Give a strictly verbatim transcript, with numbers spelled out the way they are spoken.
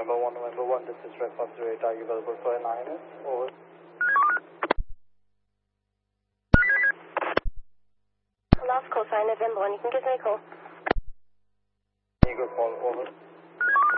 November one, November one, this is Red Fox zero eight. Are you available for an I N S? Over. Last call sign November one, you can give me a call. You go call, over.